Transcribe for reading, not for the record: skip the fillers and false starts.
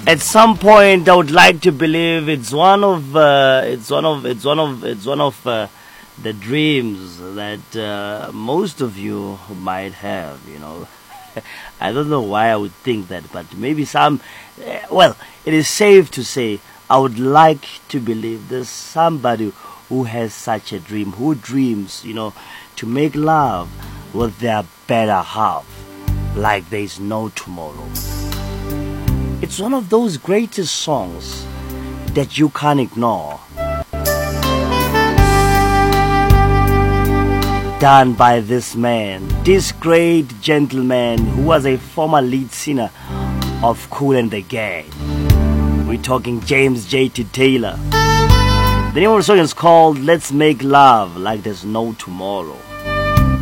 At some point, I would like to believe it's one of the dreams that most of you might have. I don't know why I would think that, but maybe some. Well, it is safe to say I would like to believe there's somebody who has such a dream, who dreams, to make love with their better half, like there's no tomorrow. It's one of those greatest songs that you can't ignore. Done by this man, this great gentleman who was a former lead singer of Kool and the Gang. We're talking James J.T. Taylor. The name of the song is called Let's Make Love Like There's No Tomorrow.